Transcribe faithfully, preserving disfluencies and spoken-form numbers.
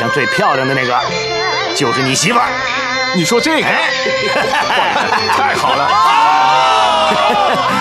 上最漂亮的那个，就是你媳妇儿。 你说这个，太好了！